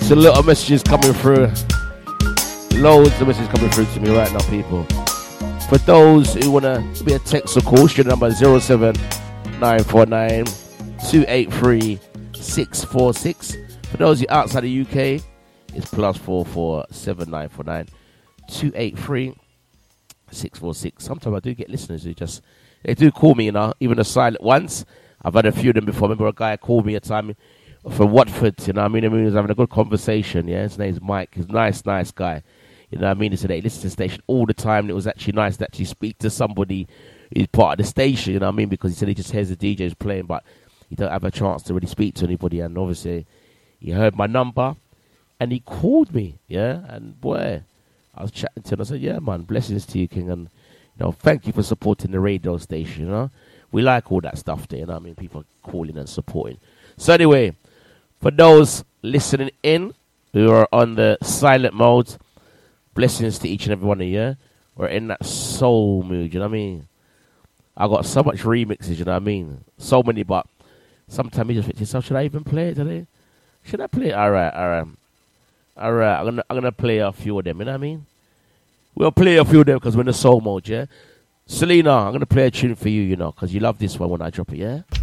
a lot of messages coming through. Loads of messages coming through to me right now, people. For those who want to be a text or call, your number 07949 283 646. For those who are outside the UK, it's +44 7949 283 646. Sometimes I do get listeners who they do call me, even the silent ones. I've had a few of them before. I remember a guy called me a time from Watford, he was having a good conversation, yeah. His name's Mike. He's a nice guy. He said he listens to the station all the time, and it was actually nice to actually speak to somebody who's part of the station, because he said he just hears the DJs playing, but he don't have a chance to really speak to anybody, and obviously he heard my number, and he called me, yeah, and boy, I was chatting to him, I said, yeah, man, blessings to you, King, and, thank you for supporting the radio station, We like all that stuff there, people calling and supporting. So anyway, for those listening in who are on the silent mode, blessings to each and every one of you. We're in that soul mood, I got so much remixes, so many, but sometimes you just think to yourself, should I even play it today? Should I play it? All right. I'm gonna play a few of them, We'll play a few of them because we're in the soul mode, yeah? Selena, I'm gonna play a tune for you, because you love this one when I drop it, yeah?